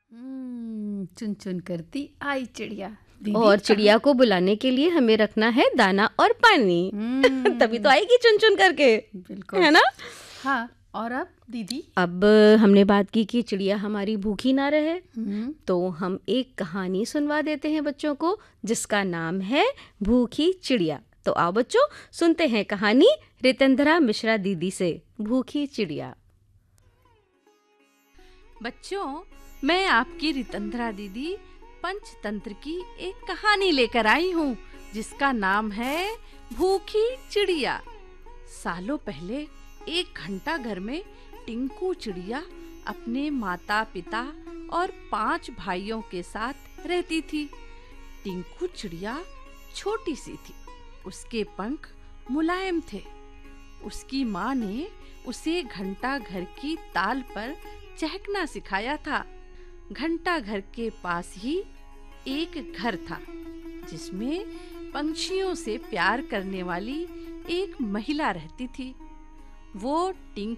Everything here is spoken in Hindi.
चुन चुन करती आई चिड़िया। दीदी और चिड़िया को बुलाने के लिए हमें रखना है दाना और पानी। तभी तो आएगी चुन चुन करके। बिल्कुल, है ना? हाँ। और अब दीदी, अब हमने बात की कि चिड़िया हमारी भूखी ना रहे, तो हम एक कहानी सुनवा देते हैं बच्चों को, जिसका नाम है भूखी चिड़िया। तो आओ बच्चों, सुनते हैं कहानी रितेंद्रा मिश्रा दीदी से, भूखी चिड़िया। बच्चों, मैं आपकी रितेंद्रा दीदी पंचतंत्र की एक कहानी लेकर आई हूँ, जिसका नाम है भूखी चिड़िया। सालों पहले एक घंटा घर में टिंकू चिड़िया अपने माता पिता और 5 भाइयों के साथ रहती थी। टिंकू चिड़िया छोटी सी थी, उसके पंख मुलायम थे। उसकी माँ ने उसे घंटा घर की ताल पर चहकना सिखाया था। घंटा घर के पास ही एक घर था, जिसमें पंछियों से प्यार करने वाली एक महिला रहती थी। वो टिंकू